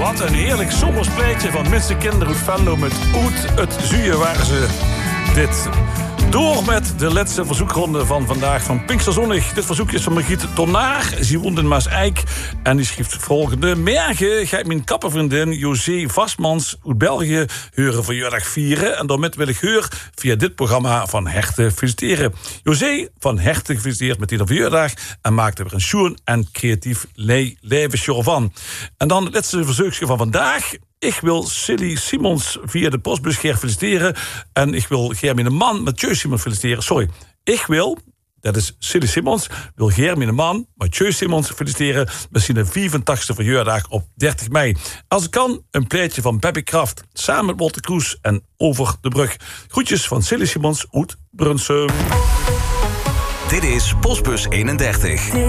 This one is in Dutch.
Wat een heerlijk zomerspleitje van Minste Kinderen uit Venlo met Oet het Zuie waren ze dit. Door met de laatste verzoekronde van vandaag van Pinksterzonnig. Dit verzoekje is van Margriet Tonaar. Ze woont in Maaseik en die schrijft het volgende. Morgen gaat mijn kappervriendin José Vastmans uit België heuren verjaardag vieren. En daarmee wil ik haar via dit programma van harte feliciteren. José, van harte gefeliciteerd met die verjaardag. En maakt er een schoon en creatief levensjaar van. En dan het laatste verzoekje van vandaag. Ik wil Silly Simons via de postbus feliciteren. En ik wil Germine Man Mathieu Simons feliciteren. Sorry, ik wil, dat is Silly Simons, wil Germine Man Mathieu Simons feliciteren met zijn 84e verjaardag op 30 mei. Als het kan, een pleitje van Baby Kraft samen met Walter Kroes en Over de Brug. Groetjes van Silly Simons uit Brunsum. Dit is Postbus 31.